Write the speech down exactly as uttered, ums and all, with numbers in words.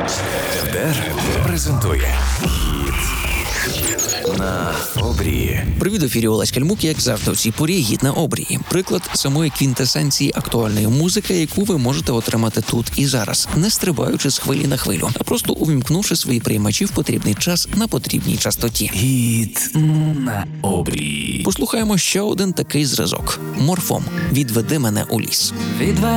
РДР презентує «Гід на обрії». Привіт, ефірі Олесь Кальмук, як завжди, у цій порі «Гід на обрії». Приклад самої квінтесенції актуальної музики, яку ви можете отримати тут і зараз, не стрибаючи з хвилі на хвилю, а просто увімкнувши свої приймачі в потрібний час на потрібній частоті. «Гід на обрії». Послухаємо ще один такий зразок. Морфом «Відведи мене у ліс». Відведи